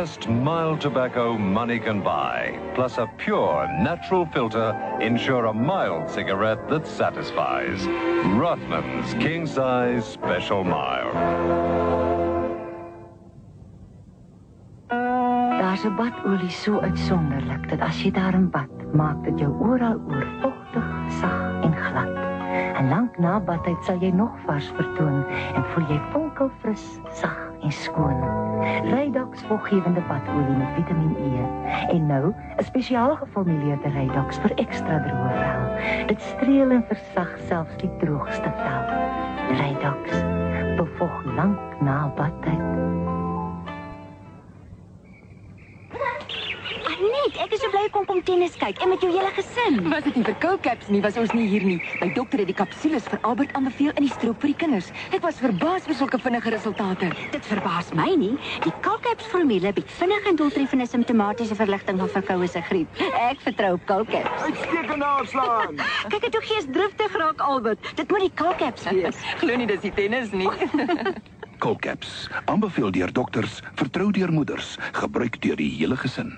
best mild tobacco money can buy, plus a pure, natural filter, ensure a mild cigarette that satisfies. Rothmans King Size Special Mild. Daar's 'n badolie so uitsonderlik dat as jy daarin bad, maak dit jou oral oor vochtig, sag en glad. En lank na badtyd sal jy nog vars vertoon en voel jy fonkelfris, sag en skoon. Reidox vochtgewende badolie met Vitamine E. En nou, 'n spesiaal geformuleerde Reidox vir ekstra droë vel. Dit streel en versag selfs die droogste vel. Reidox, bevocht lank na badtyd. Net, ek is so bly kom tennis kyk en met jou hele gesin. Was dit nie vir Coldcaps nie, was ons nie hier nie. My dokter het die kapsules vir Albert aanbeveel in die stroop vir die kinders. Ek was verbaas vir sulke vinnige resultate. Dit verbaas my nie. Die Coldcaps formule bied vinnige en doeltreffende simptomatiese verligting van verkoue se griep. Ek vertrou op Coldcaps. Uitstekende aanslaan. Kyk, dit ook gees driftig raak Albert. Dit moet die Coldcaps wees. Glo nie dis die tennis nie. Coldcaps, aanbeveel deur dokters, vertrou deur moeders, gebruik deur die hele gesin.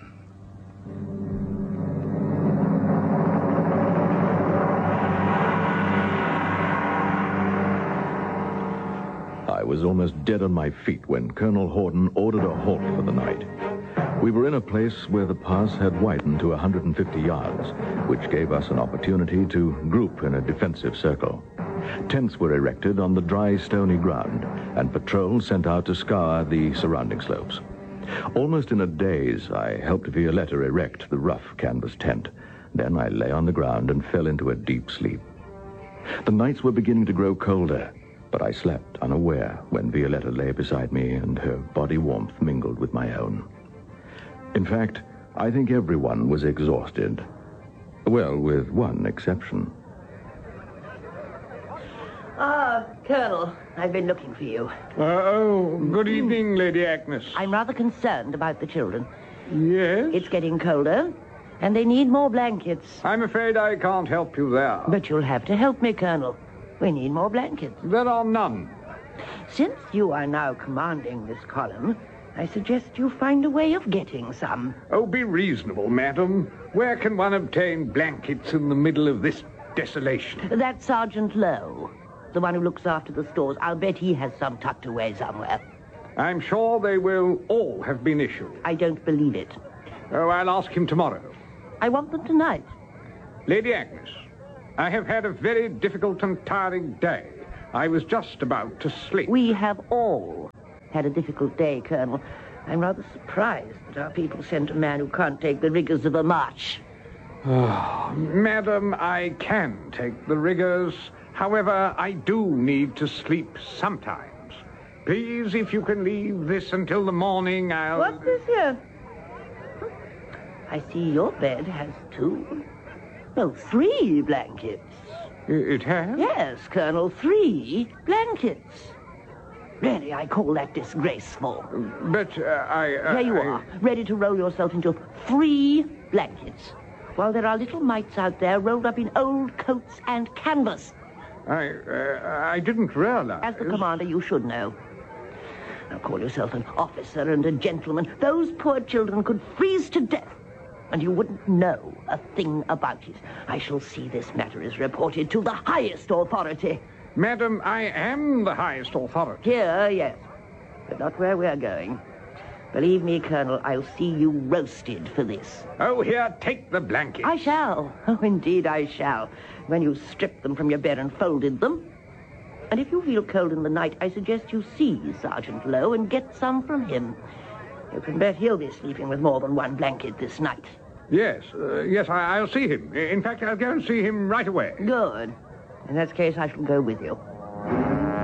I was almost dead on my feet when Colonel Horden ordered a halt for the night. We were in a place where the pass had widened to 150 yards, which gave us an opportunity to group in a defensive circle. Tents were erected on the dry, stony ground, and patrols sent out to scour the surrounding slopes. Almost in a daze, I helped Violetta erect the rough canvas tent. Then I lay on the ground and fell into a deep sleep. The nights were beginning to grow colder, but I slept unaware when Violetta lay beside me and her body warmth mingled with my own. In fact, I think everyone was exhausted. Well, with one exception. Colonel, I've been looking for you. Good evening, Lady Agnes. I'm rather concerned about the children. Yes? It's getting colder, and they need more blankets. I'm afraid I can't help you there. But you'll have to help me, Colonel. We need more blankets. There are none. Since you are now commanding this column, I suggest you find a way of getting some. Oh, be reasonable, madam. Where can one obtain blankets in the middle of this desolation? That's Sergeant Lowe, the one who looks after the stores. I'll bet he has some tucked away somewhere. I'm sure they will all have been issued. I don't believe it. Oh, I'll ask him tomorrow. I want them tonight. Lady Agnes, I have had a very difficult and tiring day. I was just about to sleep. We have all had a difficult day, Colonel. I'm rather surprised that our people sent a man who can't take the rigors of a march. Madam, I can take the rigors. However, I do need to sleep sometimes. Please, if you can leave this until the morning, I'll... What's this here? I see your bed has 3 blankets. It has? Yes, Colonel, 3 blankets. Really, I call that disgraceful. But Here you are, ready to roll yourself into 3 blankets, while there are little mites out there rolled up in old coats and canvas. I didn't realize... As the commander, you should know. Now call yourself an officer and a gentleman. Those poor children could freeze to death, and you wouldn't know a thing about it. I shall see this matter is reported to the highest authority. Madam, I am the highest authority. Here, yes, but not where we're going. Believe me, Colonel, I'll see you roasted for this. Oh, here, take the blankets. I shall. Oh, indeed I shall. When you've stripped them from your bed and folded them. And if you feel cold in the night, I suggest you see Sergeant Lowe and get some from him. You can bet he'll be sleeping with more than one blanket this night. Yes, I'll see him. In fact, I'll go and see him right away. Good. In that case, I shall go with you.